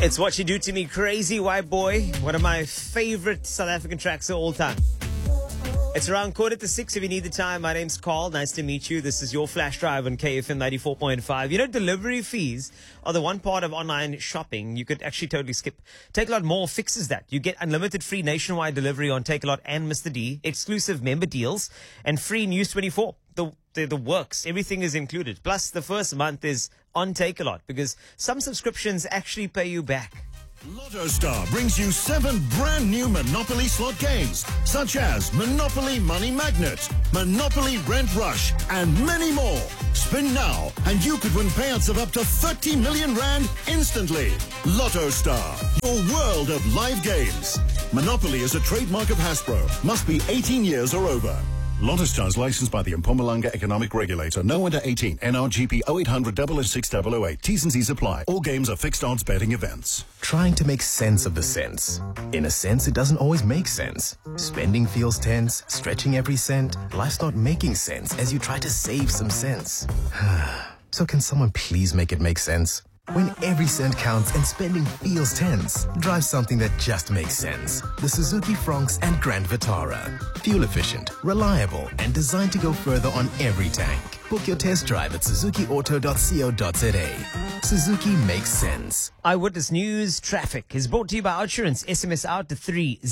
It's What You Do To Me, Crazy White Boy. One of my favorite South African tracks of all time. It's around 5:45 if you need the time. My name's Carl. Nice to meet you. This is your Flash Drive on KFM 94.5. You know, delivery fees are the one part of online shopping you could actually totally skip. Takealot Mall fixes that. You get unlimited free nationwide delivery on Takealot and Mr. D, exclusive member deals, and free News 24. The works. Everything is included. Plus, the first month is on Takealot because some subscriptions actually pay you back. Lotto Star brings you 7 brand new Monopoly slot games, such as Monopoly Money Magnet, Monopoly Rent Rush, and many more. Spin now, and you could win payouts of up to 30 million rand instantly. Lotto Star, your world of live games. Monopoly is a trademark of Hasbro. Must be 18 years or over. Lotto Star is licensed by the Mpumalanga Economic Regulator. No under 18. NRGP 0800 006 T's and C's apply. All games are fixed odds betting events. Trying to make sense of the sense. In a sense, it doesn't always make sense. Spending feels tense, stretching every cent. Life's not making sense as you try to save some sense. So can someone please make it make sense? When every cent counts and spending feels tense, drive something that just makes sense. The Suzuki Fronx and Grand Vitara. Fuel efficient, reliable, and designed to go further on every tank. Book your test drive at suzukiauto.co.za. Suzuki makes sense. Eyewitness News Traffic is brought to you by Outsurance. SMS out to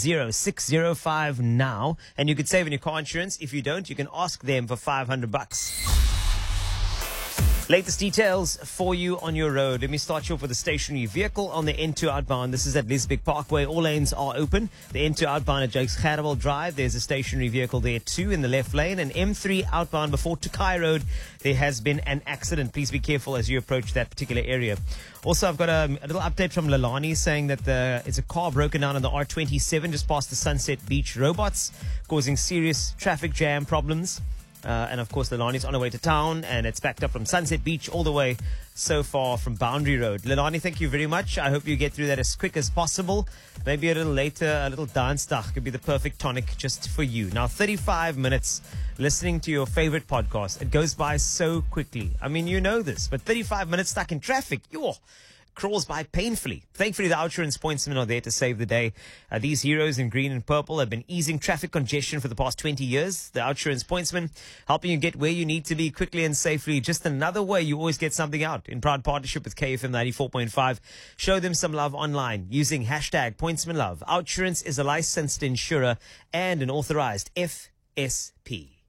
30605 now, and you could save on your car insurance. If you don't, you can ask them for $500. Latest details for you on your road. Let me start you off with a stationary vehicle on the N2 outbound. This is at Lisbeth Parkway. All lanes are open. The N2 outbound at Jakes Gerwel Drive. There's a stationary vehicle there too in the left lane. And M3 outbound before Tukai Road. There has been an accident. Please be careful as you approach that particular area. Also, I've got a little update from Lalani saying that it's a car broken down on the R27 just past the Sunset Beach Robots, causing serious traffic jam problems. And of course, Lelani's on her way to town, and it's backed up from Sunset Beach all the way so far from Boundary Road. Lelani, thank you very much. I hope you get through that as quick as possible. Maybe a little later, a little dance could be the perfect tonic just for you. Now, 35 minutes listening to your favorite podcast. It goes by so quickly. I mean, you know this, but 35 minutes stuck in traffic, crawls by painfully. Thankfully, the Outsurance pointsmen are there to save the day. These heroes in green and purple have been easing traffic congestion for the past 20 years. The Outsurance pointsmen helping you get where you need to be quickly and safely. Just another way you always get something out. In proud partnership with KFM 94.5. Show them some love online using hashtag pointsmanlove. Outsurance is a licensed insurer and an authorized FSP.